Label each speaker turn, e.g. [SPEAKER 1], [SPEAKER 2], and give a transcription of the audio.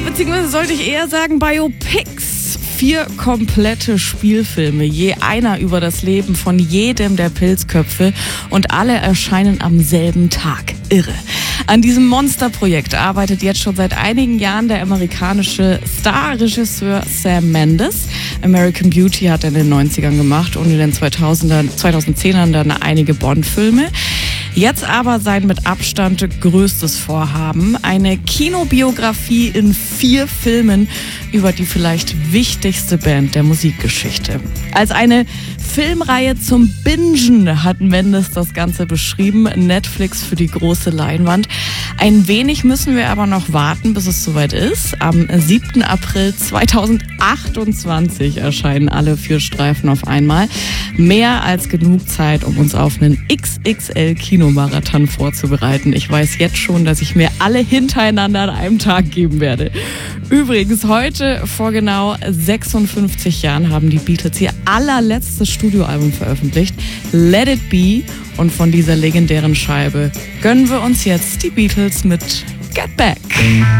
[SPEAKER 1] beziehungsweise sollte ich eher sagen Biopics. 4 komplette Spielfilme, je einer über das Leben von jedem der Pilzköpfe und alle erscheinen am selben Tag. Irre. An diesem Monsterprojekt arbeitet jetzt schon seit einigen Jahren der amerikanische Star-Regisseur Sam Mendes. American Beauty hat er in den 90ern gemacht und in den 2010ern dann einige Bond-Filme. Jetzt aber sein mit Abstand größtes Vorhaben, eine Kinobiografie in 4 Filmen über die vielleicht wichtigste Band der Musikgeschichte. Als eine Filmreihe zum Bingen hat Mendes das Ganze beschrieben, Netflix für die große Leinwand. Ein wenig müssen wir aber noch warten, bis es soweit ist. Am 7. April 2028 erscheinen alle 4 Streifen auf einmal. Mehr als genug Zeit, um uns auf einen XXL-Kinomarathon vorzubereiten. Ich weiß jetzt schon, dass ich mir alle hintereinander an einem Tag geben werde. Übrigens, heute vor genau 56 Jahren haben die Beatles ihr allerletztes Studioalbum veröffentlicht, Let It Be. Und von dieser legendären Scheibe gönnen wir uns jetzt die Beatles mit Get Back.